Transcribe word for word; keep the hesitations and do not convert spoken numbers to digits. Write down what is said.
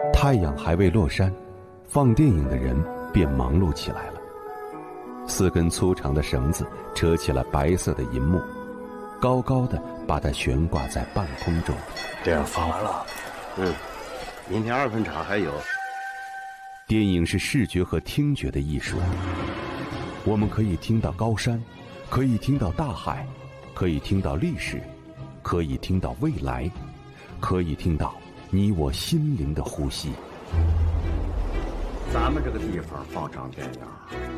太阳还未落山，放电影的人便忙碌起来了。四根粗长的绳子扯起了白色的银幕，高高的把它悬挂在半空中。 电影放完了，嗯，明天二分场还有。 电影是视觉和听觉的艺术，我们可以听到高山，可以听到大海，可以听到历史，可以听到未来，可以听到你我心灵的呼吸。 咱们这个地方放场电影，